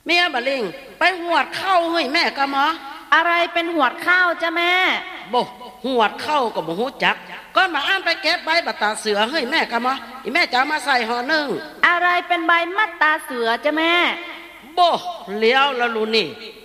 เมียบะลิงไปหวดเข้าเฮ้ยแม่กะหมออะไรเป็นหวดข้าวจ้ะแม่บ่หวดเข้าก็บ่ฮู้จักก่อนมาอ่านไปเก็บใบบัตตาเสือเฮ้ยแม่กะหมออีแม่จะเอามาใส่ห่อนึ่งอะไรเป็นใบมัดตาเสือจ้ะแม่บ่เลี้ยวละลูนี่